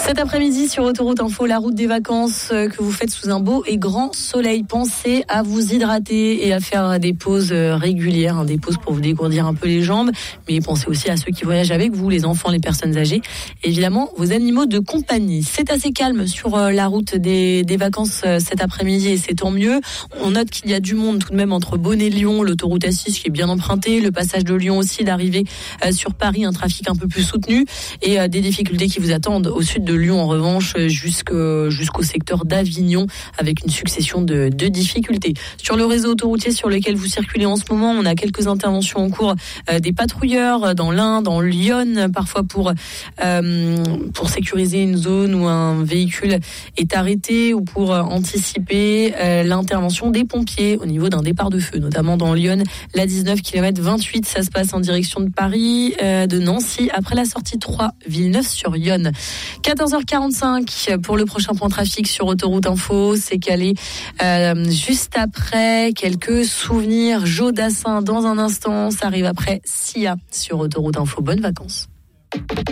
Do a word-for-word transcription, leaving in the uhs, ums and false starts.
Cet après-midi sur Autoroute Info, la route des vacances que vous faites sous un beau et grand soleil. Pensez à vous hydrater et à faire des pauses régulières, des pauses pour vous dégourdir un peu les jambes. Mais pensez aussi à ceux qui voyagent avec vous, les enfants, les personnes âgées. Et évidemment, vos animaux de compagnie. C'est assez calme sur la route des, des vacances cet après-midi et c'est tant mieux. On note qu'il y a du monde tout de même entre Beaune et Lyon, l'autoroute A six qui est bien empruntée, le passage de Lyon aussi, l'arrivée sur Paris, un trafic un peu plus soutenu et des difficultés qui vous attendent au sud de Lyon en revanche jusqu'au, jusqu'au secteur d'Avignon avec une succession de, de difficultés. Sur le réseau autoroutier sur lequel vous circulez en ce moment, on a quelques interventions en cours euh, des patrouilleurs dans l'Ain, dans Lyon, parfois pour, euh, pour sécuriser une zone où un véhicule est arrêté ou pour euh, anticiper euh, l'intervention des pompiers au niveau d'un départ de feu, notamment dans Lyon, la dix-neuf kilomètres vingt-huit, ça se passe en direction de Paris, euh, de Nancy, après la sortie trois, Villeneuve-sur-Yonne. quatorze heures quarante-cinq pour le prochain point trafic sur Autoroute Info. C'est calé euh, juste après. Quelques souvenirs. Joe Dassin dans un instant. Ça arrive après Sia sur Autoroute Info. Bonnes vacances.